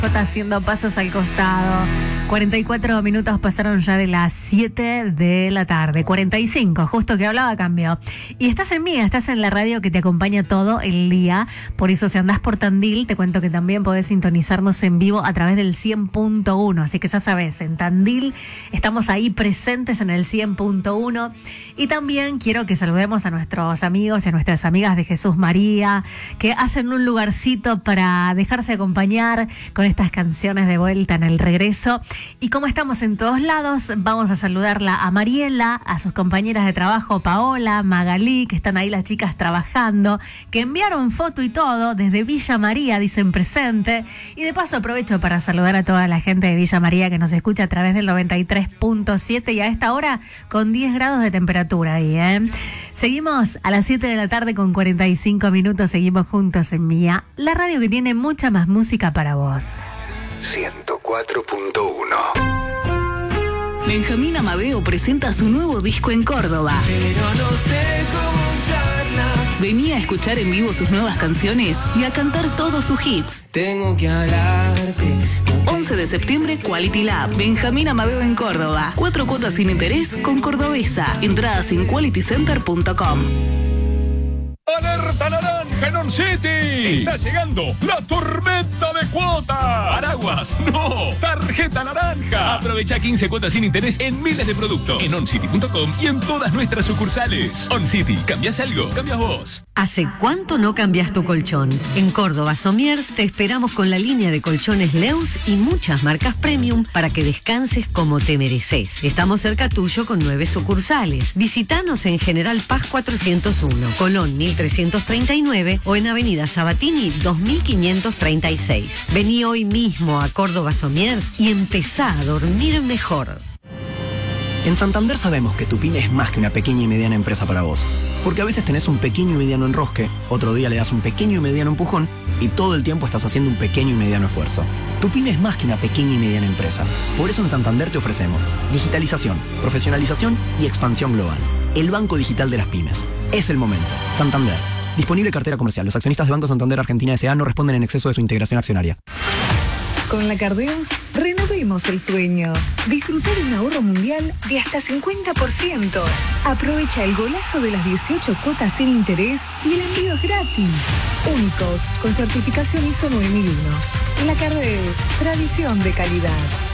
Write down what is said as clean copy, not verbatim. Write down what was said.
Haciendo pasos al costado. 44 minutos pasaron ya de las 7 de la tarde. 45, justo que hablaba cambio. Y estás en Mía, estás en la radio que te acompaña todo el día. Por eso si andás por Tandil, te cuento que también podés sintonizarnos en vivo a través del 100.1. Así que ya sabes, en Tandil estamos ahí presentes en el 100.1. Y también quiero que saludemos a nuestros amigos y a nuestras amigas de Jesús María, que hacen un lugarcito para dejarse acompañar con estas canciones de vuelta en el regreso. Y como estamos en todos lados, vamos a saludarla a Mariela, a sus compañeras de trabajo, Paola, Magalí, que están ahí las chicas trabajando, que enviaron foto y todo desde Villa María, dicen presente. Y de paso aprovecho para saludar a toda la gente de Villa María que nos escucha a través del 93.7 y a esta hora con 10 grados de temperatura ahí, ¿eh? Seguimos a las 7 de la tarde con 45 minutos, seguimos juntos en Mía, la radio que tiene mucha más música para vos. 104.1. Benjamín Amadeo presenta su nuevo disco en Córdoba. Pero no sé cómo usarla. Vení a escuchar en vivo sus nuevas canciones y a cantar todos sus hits. Tengo que hablarte. 11 de septiembre, Quality Lab. Benjamín Amadeo en Córdoba. 4 cuotas sin interés con Cordobesa. Entradas en qualitycenter.com. ¡Alerta naranja en On City! ¡Está llegando la tormenta de cuotas! ¡Paraguas! ¡No! ¡Tarjeta naranja! Aprovecha 15 cuotas sin interés en miles de productos. En oncity.com y en todas nuestras sucursales. On City, ¿cambias algo? ¿Cambias vos? ¿Hace cuánto no cambias tu colchón? En Córdoba Somiers te esperamos con la línea de colchones Leus y muchas marcas premium para que descanses como te mereces. Estamos cerca tuyo con 9 sucursales. Visítanos en General Paz 401, Colón 1339 o en Avenida Sabatini 2536. Vení hoy mismo a Córdoba Somiers y empezá a dormir mejor. En Santander sabemos que tu pyme es más que una pequeña y mediana empresa para vos. Porque a veces tenés un pequeño y mediano enrosque, otro día le das un pequeño y mediano empujón y todo el tiempo estás haciendo un pequeño y mediano esfuerzo. Tu pyme es más que una pequeña y mediana empresa. Por eso en Santander te ofrecemos digitalización, profesionalización y expansión global. El banco digital de las pymes. Es el momento. Santander. Disponible cartera comercial. Los accionistas de Banco Santander Argentina S.A. no responden en exceso de su integración accionaria. Con la Cardeus, renovemos el sueño. Disfrutar un ahorro mundial de hasta 50%. Aprovecha el golazo de las 18 cuotas sin interés y el envío es gratis. Únicos, con certificación ISO 9001. La Cardeus, tradición de calidad.